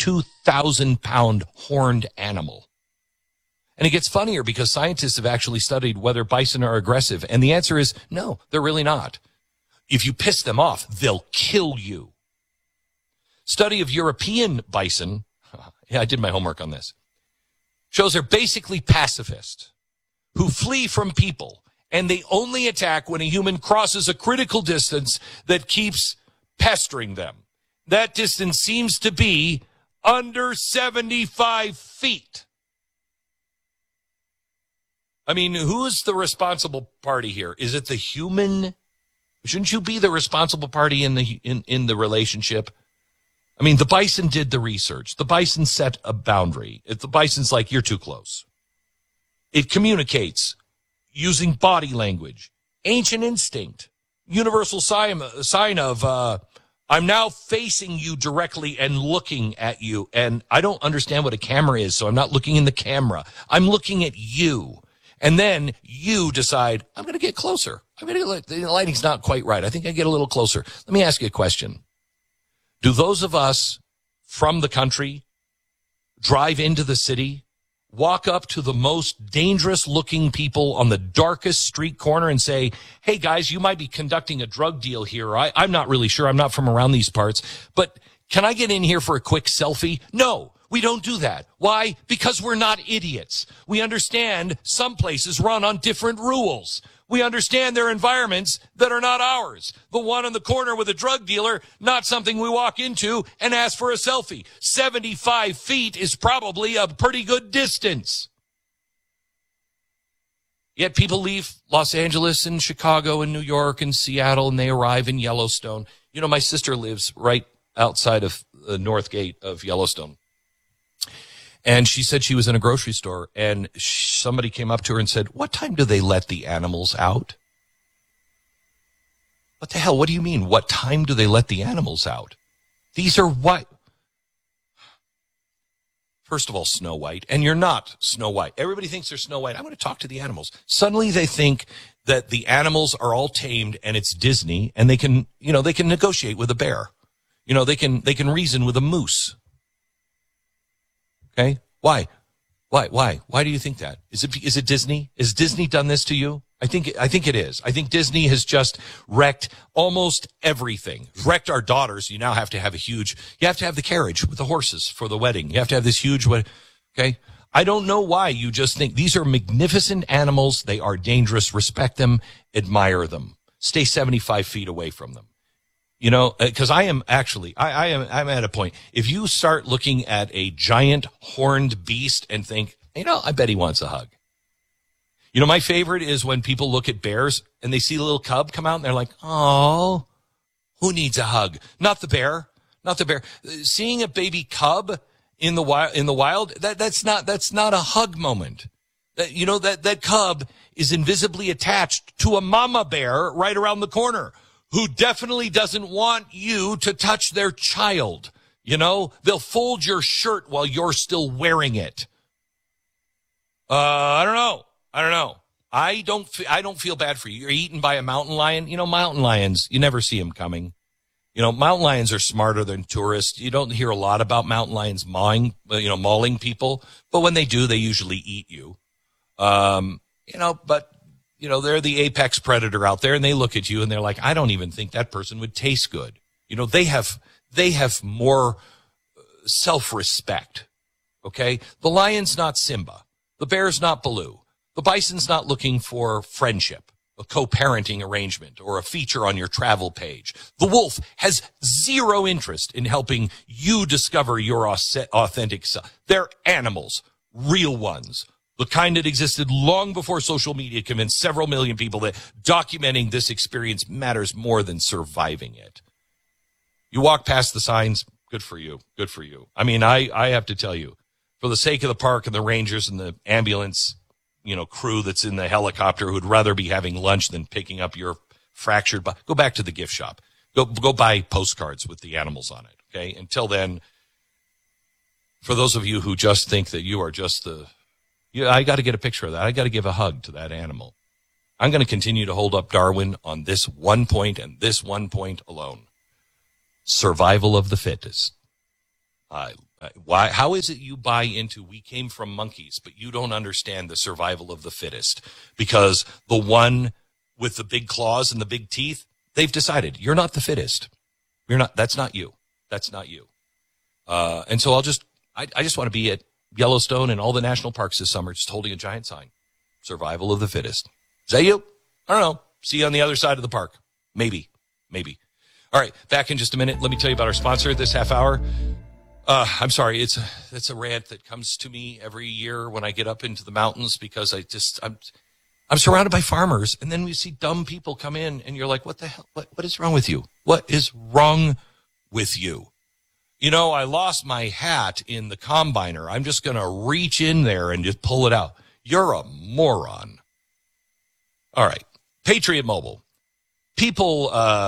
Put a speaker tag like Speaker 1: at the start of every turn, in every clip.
Speaker 1: 2,000-pound horned animal. And it gets funnier because scientists have actually studied whether bison are aggressive. And the answer is no, they're really not. If you piss them off, they'll kill you. Study of European bison, I did my homework on this, shows they're basically pacifists who flee from people. And they only attack when a human crosses a critical distance that keeps pestering them. That distance seems to be under 75 feet. I mean, who is the responsible party here? Is it the human? Shouldn't you be the responsible party in the relationship? I mean, the bison did the research. The bison set a boundary. If the bison's like, you're too close. It communicates using body language, ancient instinct, universal sign of, I'm now facing you directly and looking at you. And I don't understand what a camera is, so I'm not looking in the camera. I'm looking at you. And then you decide, I'm going to get closer. The lighting's not quite right. I think I get a little closer. Let me ask you a question. Do those of us from the country drive into the city, walk up to the most dangerous looking people on the darkest street corner and say, hey guys, you might be conducting a drug deal here. I'm not really sure. I'm not from around these parts, but can I get in here for a quick selfie? No. We don't do that. Why? Because we're not idiots. We understand some places run on different rules. We understand there are environments that are not ours. The one on the corner with a drug dealer, not something we walk into and ask for a selfie. 75 feet is probably a pretty good distance. Yet people leave Los Angeles and Chicago and New York and Seattle and they arrive in Yellowstone. You know, my sister lives right outside of the north gate of Yellowstone. And she said she was in a grocery store and somebody came up to her and said, what time do they let the animals out? What the hell? What do you mean? What time do they let the animals out? These are what? First of all, Snow White. And you're not Snow White. Everybody thinks they're Snow White. I'm going to talk to the animals. Suddenly they think that the animals are all tamed and it's Disney and they can negotiate with a bear. They can reason with a moose. Okay? Why? Why do you think that? Is it Disney? Has Disney done this to you? I think it is. I think Disney has just wrecked almost everything. Wrecked our daughters. You now have to have you have to have the carriage with the horses for the wedding. You have to have this huge okay? I don't know why you just think these are magnificent animals. They are dangerous. Respect them. Admire them. Stay 75 feet away from them. Because I'm at a point. If you start looking at a giant horned beast and think, I bet he wants a hug. My favorite is when people look at bears and they see a little cub come out and they're like, oh, who needs a hug? Not the bear. Seeing a baby cub in the wild, that's not a hug moment. That cub is invisibly attached to a mama bear right around the corner, who definitely doesn't want you to touch their child. They'll fold your shirt while you're still wearing it. I don't know. I don't feel bad for you. You're eaten by a mountain lion. Mountain lions, you never see them coming. Mountain lions are smarter than tourists. You don't hear a lot about mountain lions mauling people, but when they do, they usually eat you. But they're the apex predator out there and they look at you and they're like, I don't even think that person would taste good. They have more self-respect. Okay. The lion's not Simba. The bear's not Baloo. The bison's not looking for friendship, a co-parenting arrangement or a feature on your travel page. The wolf has zero interest in helping you discover your authentic self. They're animals, real ones. The kind that existed long before social media convinced several million people that documenting this experience matters more than surviving it. You walk past the signs, good for you. I mean, I have to tell you, for the sake of the park and the rangers and the ambulance, crew that's in the helicopter who'd rather be having lunch than picking up your fractured body, go back to the gift shop. Go buy postcards with the animals on it, okay? Until then, for those of you who just think that you are just I got to get a picture of that. I got to give a hug to that animal. I'm going to continue to hold up Darwin on this one point and this one point alone. Survival of the fittest. I Why? How is it you buy into we came from monkeys, but you don't understand the survival of the fittest? Because the one with the big claws and the big teeth, they've decided you're not the fittest. You're not. That's not you. That's not you. And so I just want to be at Yellowstone and all the national parks this summer, just holding a giant sign, survival of the fittest. Is that you? I don't know. See you on the other side of the park. Maybe. All right. Back in just a minute. Let me tell you about our sponsor this half hour. I'm sorry. It's a rant that comes to me every year when I get up into the mountains because I'm surrounded by farmers, and then we see dumb people come in, and you're like, what the hell? What is wrong with you? What is wrong with you? You know, I lost my hat in the combiner. I'm just going to reach in there and just pull it out. You're a moron. All right. Patriot Mobile. People,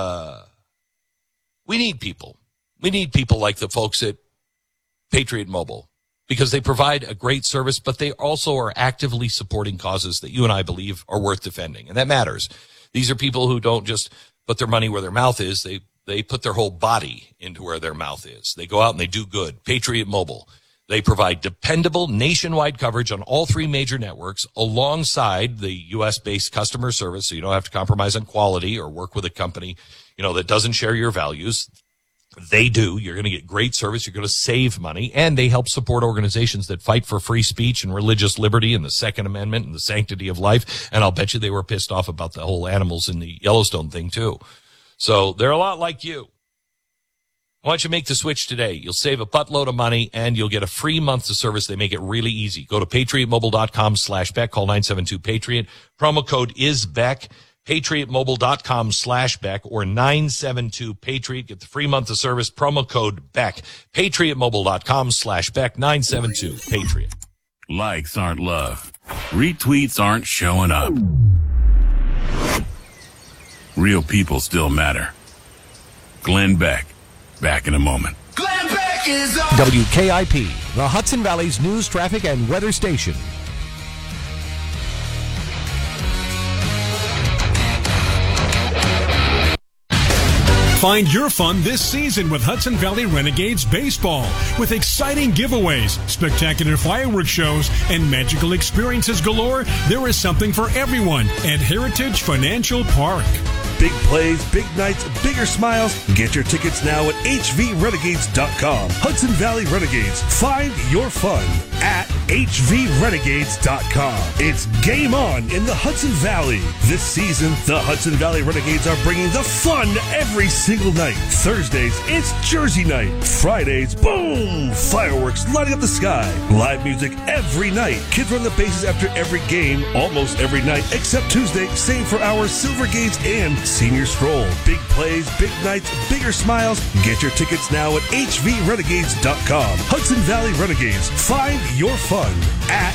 Speaker 1: we need people. We need people like the folks at Patriot Mobile, because they provide a great service, but they also are actively supporting causes that you and I believe are worth defending. And that matters. These are people who don't just put their money where their mouth is. They put their whole body into where their mouth is. They go out and they do good. Patriot Mobile. They provide dependable nationwide coverage on all three major networks alongside the U.S.-based customer service, so you don't have to compromise on quality or work with a company, that doesn't share your values. They do. You're going to get great service. You're going to save money, and they help support organizations that fight for free speech and religious liberty and the Second Amendment and the sanctity of life. And I'll bet you they were pissed off about the whole animals in the Yellowstone thing too. So they're a lot like you. Why don't you make the switch today? You'll save a buttload of money, and you'll get a free month of service. They make it really easy. Go to patriotmobile.com/Beck. Call 972-PATRIOT. Promo code is Beck. patriotmobile.com/Beck or 972-PATRIOT. Get the free month of service. Promo code Beck. patriotmobile.com/Beck. 972-PATRIOT.
Speaker 2: Likes aren't love. Retweets aren't showing up. Real people still matter. Glenn Beck. Back in a moment.
Speaker 3: Glenn Beck is on
Speaker 4: WKIP, the Hudson Valley's news, traffic, and weather station.
Speaker 5: Find your fun this season with Hudson Valley Renegades Baseball. With exciting giveaways, spectacular fireworks shows, and magical experiences galore, there is something for everyone at Heritage Financial Park.
Speaker 6: Big plays, big nights, bigger smiles. Get your tickets now at hvrenegades.com. Hudson Valley Renegades. Find your fun at hvrenegades.com. It's game on in the Hudson Valley. This season, the Hudson Valley Renegades are bringing the fun every single night. Thursdays, it's Jersey night. Fridays, boom! Fireworks lighting up the sky. Live music every night. Kids run the bases after every game, almost every night, except Tuesday. Same for our Silver Gates and Senior Stroll. Big plays, big nights, bigger smiles. Get your tickets now at hvrenegades.com. Hudson Valley Renegades. Find your fun at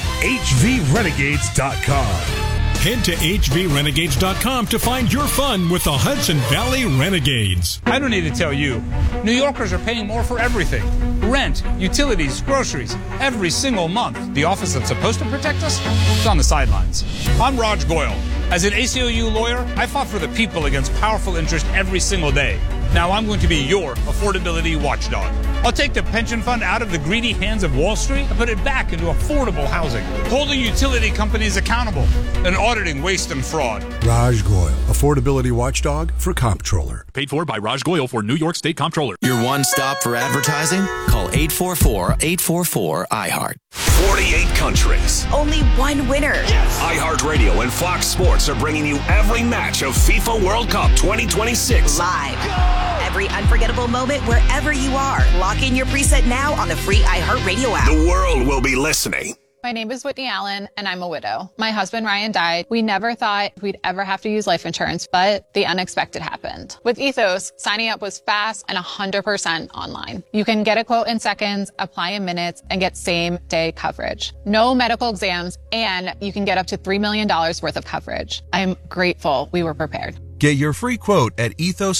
Speaker 6: hvrenegades.com.
Speaker 5: Head to hvrenegades.com to find your fun with the Hudson Valley Renegades.
Speaker 7: I don't need to tell you, New Yorkers are paying more for everything. Rent, utilities, groceries, every single month. The office that's supposed to protect us is on the sidelines. I'm Raj Goyal. As an ACLU lawyer, I fought for the people against powerful interest every single day. Now I'm going to be your affordability watchdog. I'll take the pension fund out of the greedy hands of Wall Street and put it back into affordable housing, holding utility companies accountable and auditing waste and fraud.
Speaker 8: Raj Goyal, affordability watchdog for Comptroller.
Speaker 9: Paid for by Raj Goyal for New York State Comptroller.
Speaker 10: Your one stop for advertising? Call 844-844-iHeart.
Speaker 3: 48 countries.
Speaker 11: Only one winner.
Speaker 3: Yes. iHeartRadio and Fox Sports are bringing you every match of FIFA World Cup 2026.
Speaker 11: Live. Go! Every unforgettable moment wherever you are. Lock in your preset now on the free iHeartRadio app.
Speaker 3: The world will be listening.
Speaker 12: My name is Whitney Allen, and I'm a widow. My husband, Ryan, died. We never thought we'd ever have to use life insurance, but the unexpected happened. With Ethos, signing up was fast and 100% online. You can get a quote in seconds, apply in minutes, and get same-day coverage. No medical exams, and you can get up to $3 million worth of coverage. I'm grateful we were prepared.
Speaker 13: Get your free quote at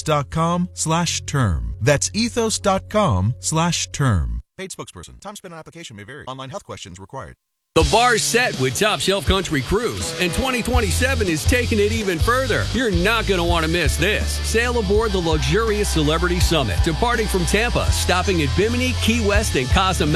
Speaker 13: ethos.com/term. That's ethos.com/term.
Speaker 14: Paid spokesperson. Time spent on application may vary. Online health questions required.
Speaker 15: The bar's set with Top Shelf Country Cruise, and 2027 is taking it even further. You're not going to want to miss this. Sail aboard the luxurious Celebrity Summit, departing from Tampa, stopping at Bimini, Key West, and Cozumel.